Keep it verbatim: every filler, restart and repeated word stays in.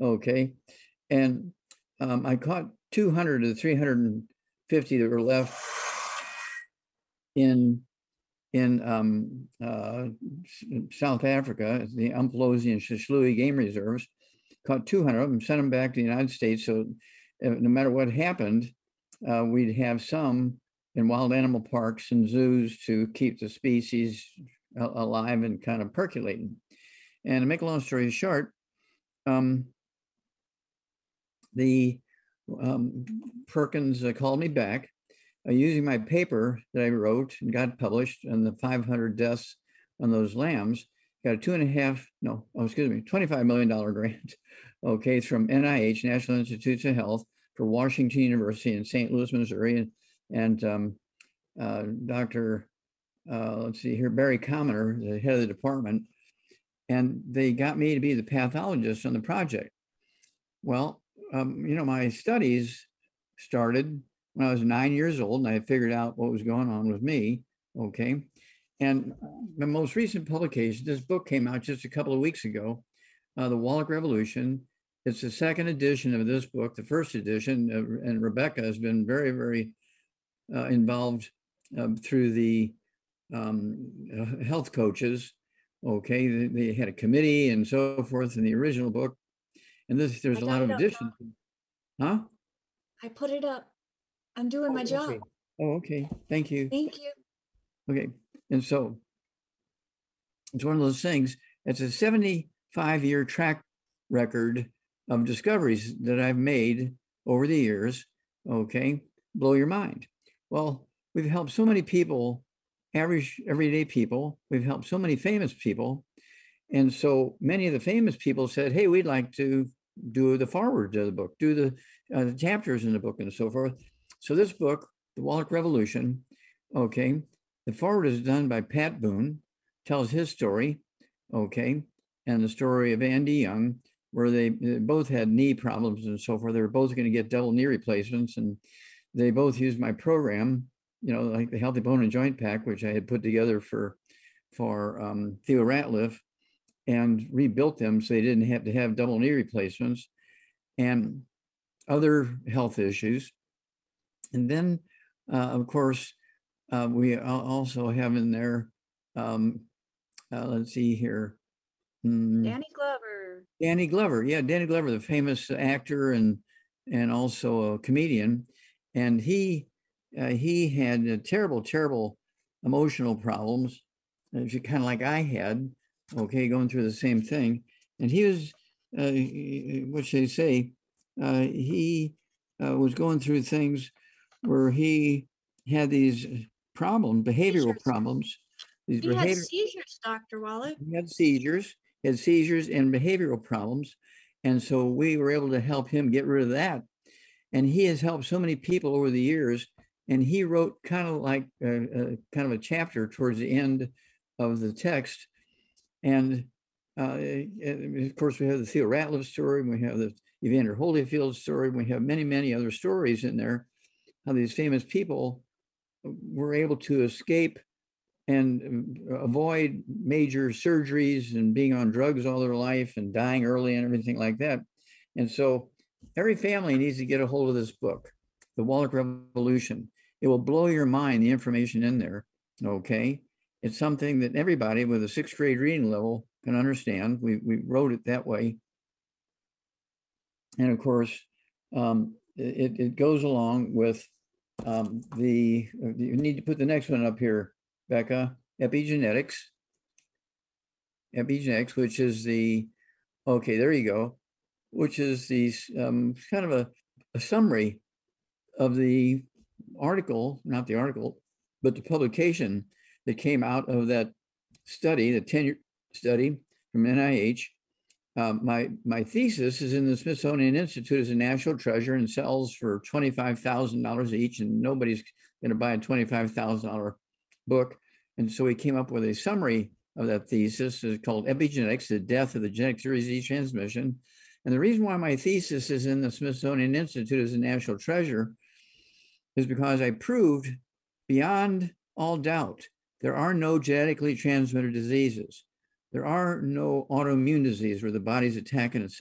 Okay. And um, I caught two hundred to three hundred fifty that were left in in um, uh, South Africa, the Umfolozi and Shishlui game reserves. Caught two hundred of them, sent them back to the United States. So uh, no matter what happened, uh, we'd have some in wild animal parks and zoos to keep the species a- alive and kind of percolating. And to make a long story short, um, the um, Perkins uh, called me back uh, using my paper that I wrote and got published on the five hundred deaths on those lambs. Got a two and a half, no, oh, excuse me, twenty-five million dollar grant. Okay, it's from N I H, National Institutes of Health, for Washington University in Saint Louis, Missouri, and, and um, uh, Doctor Uh, let's see here, Barry Commoner, the head of the department, and they got me to be the pathologist on the project. Well, um, you know, my studies started when I was nine years old, and I figured out what was going on with me. Okay. And the most recent publication, this book came out just a couple of weeks ago, uh, The Wallach Revolution. It's the second edition of this book. The first edition, uh, and Rebecca has been very, very uh, involved uh, through the um, uh, health coaches. Okay. They, they had a committee and so forth in the original book. And this, I there's a got lot of it up, additions. Huh? I put it up. I'm doing my Oh, job. okay. Oh, okay. Thank you. Thank you. Okay. And so it's one of those things. It's a seventy-five year track record of discoveries that I've made over the years. Okay. Blow your mind. Well, we've helped so many people, average everyday people. We've helped so many famous people. And so many of the famous people said, hey, we'd like to do the forward to the book, do the, uh, the chapters in the book and so forth. So this book, The Wallach Revolution, okay, the forward is done by Pat Boone, tells his story, okay, and the story of Andy Young, where they, they both had knee problems and so forth. They were both going to get double knee replacements, and they both used my program, you know, like the Healthy Bone and Joint Pack, which I had put together for for um, Theo Ratliff, and rebuilt them so they didn't have to have double knee replacements and other health issues. And then, uh, of course, uh, we also have in there, um, uh, let's see here, mm, Danny Glover. Danny Glover. Yeah, Danny Glover, the famous actor and and also a comedian. And he uh, he had uh, terrible, terrible emotional problems, kind of like I had. Okay, going through the same thing. And he was, uh, what should I say? Uh, he uh, was going through things where he had these problems, behavioral Seizures. problems. These He had behavior. seizures, Doctor Wallach. He had seizures, he had seizures and behavioral problems. And so we were able to help him get rid of that. And he has helped so many people over the years. And he wrote kind of like a, a kind of a chapter towards the end of the text. And uh, of course, we have the Theo Ratliff story, we have the Evander Holyfield story, we have many, many other stories in there, how these famous people were able to escape and avoid major surgeries and being on drugs all their life and dying early and everything like that. And so every family needs to get a hold of this book, The Wallach Revolution. It will blow your mind, the information in there. Okay. It's something that everybody with a sixth grade reading level can understand. We, we wrote it that way. And of course, um, it, it goes along with um, the, you need to put the next one up here, Becca, epigenetics. Epigenetics, which is the, okay, there you go, which is the um, kind of a, a summary of the article, not the article, but the publication that came out of that study, the ten-year study from N I H. Um, my my thesis is in the Smithsonian Institute as a national treasure and sells for twenty-five thousand dollars each, and nobody's going to buy a twenty-five thousand dollar book. And so we came up with a summary of that thesis. It's called Epigenetics, the Death of the Genetic Disease Transmission. And the reason why my thesis is in the Smithsonian Institute as a national treasure is because I proved beyond all doubt there are no genetically transmitted diseases. There are no autoimmune disease where the body's attacking itself.